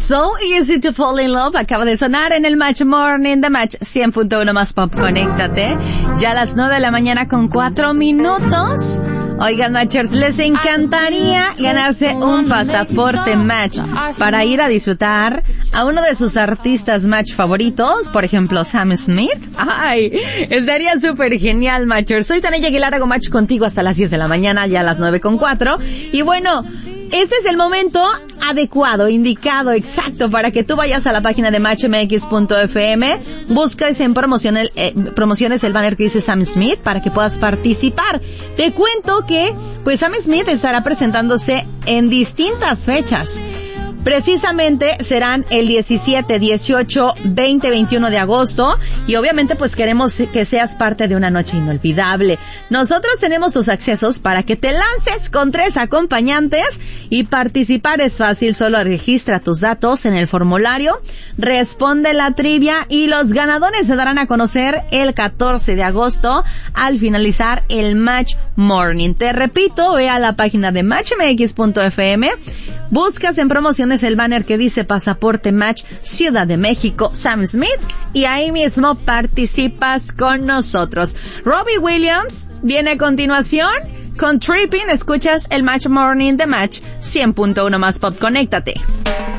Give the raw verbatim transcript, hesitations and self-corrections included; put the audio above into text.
So Easy to Fall in Love acaba de sonar en el Match Morning de Match cien punto uno más Pop. Conéctate. Ya a las nueve de la mañana con cuatro minutos. Oigan, Matchers, les encantaría ganarse un pasaporte Match para ir a disfrutar a uno de sus artistas Match favoritos, por ejemplo, Sam Smith. Ay, estaría súper genial, Matchers. Soy Tania Aguilar, hago Match contigo hasta las diez de la mañana, ya a las nueve con cuatro. Y bueno, ese es el momento adecuado, indicado, exacto, para que tú vayas a la página de match m x punto f m, busques en promoción el, eh, promociones el banner que dice Sam Smith para que puedas participar. Te cuento que, pues, Sam Smith estará presentándose en distintas fechas. Precisamente serán el diecisiete, dieciocho, veinte, veintiuno de agosto y obviamente pues queremos que seas parte de una noche inolvidable. Nosotros tenemos tus accesos para que te lances con tres acompañantes y participar es fácil, solo registra tus datos en el formulario, responde la trivia y los ganadores se darán a conocer el catorce de agosto al finalizar el Match Morning. Te repito, ve a la página de match m x punto f m, buscas en promociones el banner que dice Pasaporte Match Ciudad de México Sam Smith y ahí mismo participas con nosotros. Robbie Williams viene a continuación con Tripping. Escuchas el Match Morning de Match cien punto uno más Pop. Conéctate.